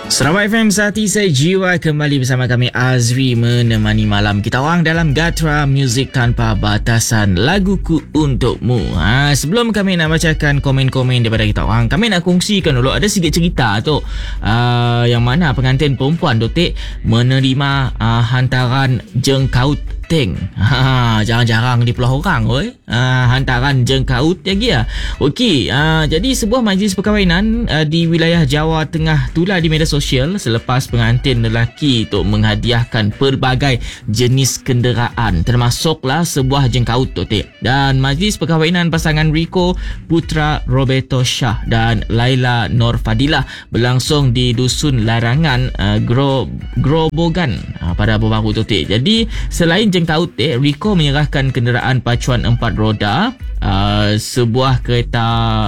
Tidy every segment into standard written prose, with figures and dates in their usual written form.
Sarawak FM Sati Saya Jiwa kembali bersama kami Azri menemani malam kita orang dalam Gatra Muzik Tanpa Batasan, laguku untukmu. Sebelum kami nak bacakan komen-komen daripada kita orang, kami nak kongsikan dulu ada sikit cerita tu yang mana pengantin perempuan tu menerima hantaran jengkaut Teng. Jarang-jarang dipelah orang hantaran jengkaut lagi ya. Okey, jadi sebuah majlis perkahwinan di wilayah Jawa Tengah tular di media sosial selepas pengantin lelaki tu menghadiahkan pelbagai jenis kenderaan termasuklah sebuah jengkaut tu. Dan majlis perkahwinan pasangan Rico Putra Roberto Shah dan Laila Nur Fadilah berlangsung di Dusun Larangan Grobogan pada baru-baru tu. Jadi selain jengkaut, Rico menyerahkan kenderaan pacuan 4 roda, sebuah kereta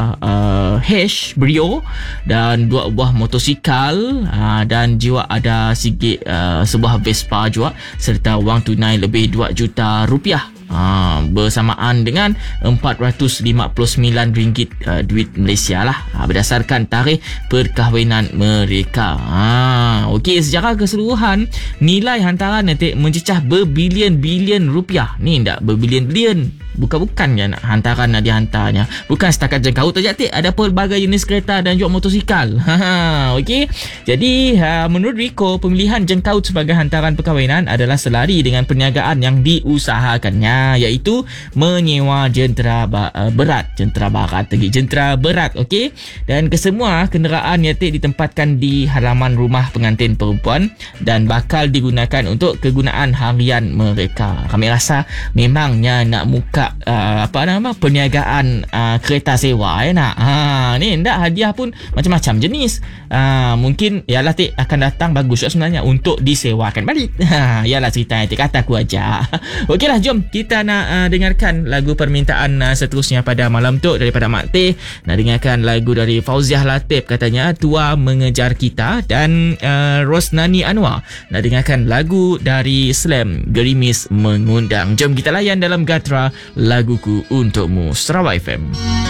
H Brio dan 2 buah motosikal, dan juga ada sikit sebuah Vespa juga, serta wang tunai lebih 2 juta rupiah. Bersamaan dengan RM459 duit Malaysia lah, berdasarkan tarikh perkahwinan mereka. Okey, secara keseluruhan nilai hantaran nanti mencecah berbilion-bilion rupiah. Ni tak berbilion-bilion, bukan je nak hantaran nak dihantarnya, bukan setakat jengkaut saja, ada pelbagai jenis kereta dan juga motosikal. Okey, jadi menurut Rico, pemilihan jengkaut sebagai hantaran perkahwinan adalah selari dengan perniagaan yang diusahakannya, iaitu menyewa jentera berat. Okey, dan kesemua kenderaan yang ditempatkan di halaman rumah pengantin perempuan dan bakal digunakan untuk kegunaan harian mereka. Kami rasa memangnya nak muka perniagaan kereta sewa nak. Ni ndak hadiah pun macam-macam jenis. Mungkin yalah akan datang bagus sebenarnya untuk disewakan balik. Yalah cerita kata aku aja. Okeylah, jom kita nak dengarkan lagu permintaan seterusnya pada malam tu daripada Mak Teh. Nak dengarkan lagu dari Fauziah Latif, katanya Tua Mengejar Kita, dan Rosnani Anwar nak dengarkan lagu dari Slam, Gerimis Mengundang. Jom kita layan dalam Gatra Laguku Untukmu, Sarawak FM.